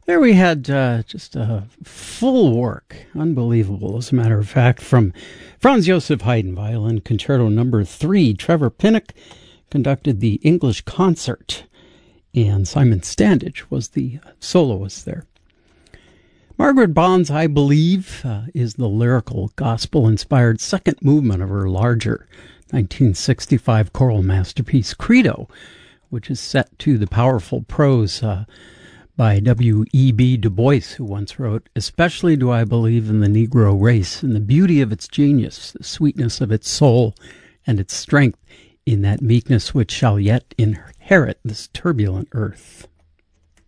There we had just a full work, unbelievable, as a matter of fact, from Franz Joseph Haydn, Violin Concerto No. 3. Trevor Pinnock conducted the English concert, and Simon Standage was the soloist there. Margaret Bond's I Believe is the lyrical, gospel-inspired second movement of her larger 1965 choral masterpiece, Credo, which is set to the powerful prose by W.E.B. Du Bois, who once wrote, "Especially do I believe in the Negro race, in the beauty of its genius, the sweetness of its soul, and its strength, in that meekness which shall yet inherit this turbulent earth."